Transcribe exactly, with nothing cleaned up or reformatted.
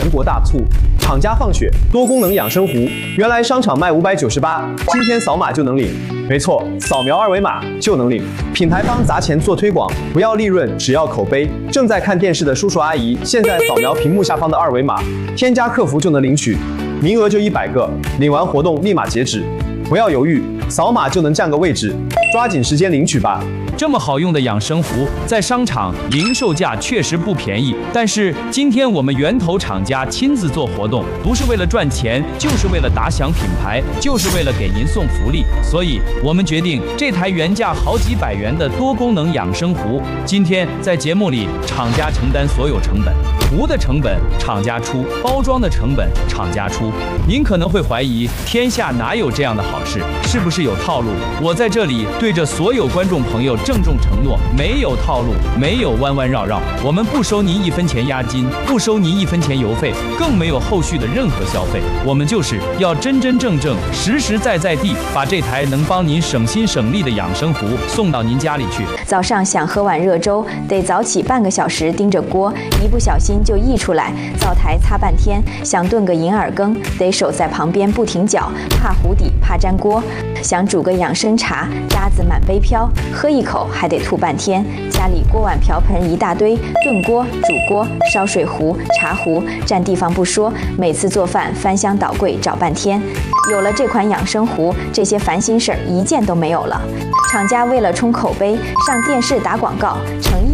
全国大促，厂家放血，多功能养生壶，原来商场卖五百九十八，今天扫码就能领。没错，扫描二维码就能领。品牌方砸钱做推广，不要利润，只要口碑。正在看电视的叔叔阿姨，现在扫描屏幕下方的二维码，添加客服就能领取，名额就一百个，领完活动立马截止。不要犹豫，扫码就能占个位置，抓紧时间领取吧。 这么好用的养生壶，在商场零售价确实不便宜，但是今天我们源头厂家亲自做活动，不是为了赚钱，就是为了打响品牌，就是为了给您送福利，所以我们决定这台原价好几百元的多功能养生壶，今天在节目里厂家承担所有成本，壶的成本厂家出，包装的成本厂家出。您可能会怀疑，天下哪有这样的好事？是不是有套路？我在这里对着所有观众朋友郑重承诺，没有套路，没有弯弯绕绕，我们不收您一分钱押金，不收您一分钱邮费，更没有后续的任何消费。我们就是要真真正正、实实在在地把这台能帮您省心省力的养生壶送到您家里去。 早上想喝碗热粥，得早起半个小时盯着锅，一不小心就溢出来，灶台擦半天；想炖个银耳羹，得守在旁边不停搅，怕糊底，怕粘锅；想煮个养生茶，渣子满杯飘，喝一口还得吐半天。家里锅碗瓢盆一大堆，炖锅、煮锅、烧水壶、茶壶，占地方不说，每次做饭翻箱倒柜找半天。有了这款养生壶，这些烦心事儿一件都没有了。厂家为了冲口碑，上电视打广告，诚意